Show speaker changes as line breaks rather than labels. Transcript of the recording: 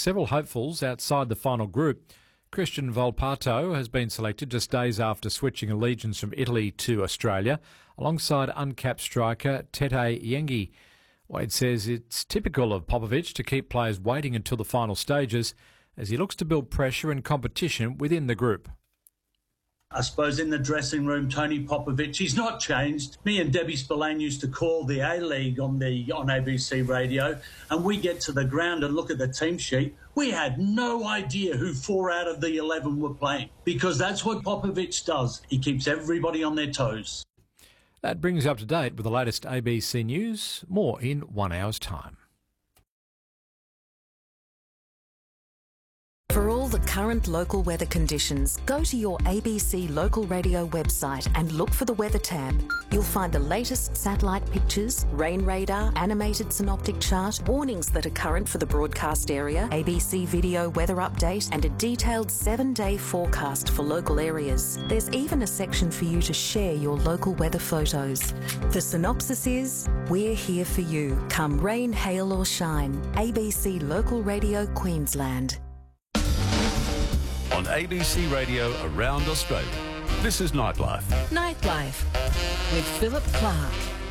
several hopefuls outside the final group. Christian Volpato has been selected just days after switching allegiance from Italy to Australia, alongside uncapped striker Tete Yengi. Wade says it's typical of Popovic to keep players waiting until the final stages as he looks to build pressure and competition within the group.
I suppose in the dressing room, Tony Popovic, he's not changed. Me and Debbie Spillane used to call the A-League on ABC radio, and we get to the ground and look at the team sheet. We had no idea who 4 out of the 11 were playing, because that's what Popovic does. He keeps everybody on their toes.
That brings you up to date with the latest ABC News. More in 1 hour's time.
For all the current local weather conditions, go to your ABC local radio website and look for the weather tab. You'll find the latest satellite pictures, rain radar, animated synoptic chart, warnings that are current for the broadcast area, ABC video weather update, and a detailed 7-day forecast for local areas. There's even a section for you to share your local weather photos. The synopsis is, we're here for you, come rain, hail or shine. ABC Local Radio Queensland.
On ABC Radio around Australia, this is Nightlife.
Nightlife with Philip Clark.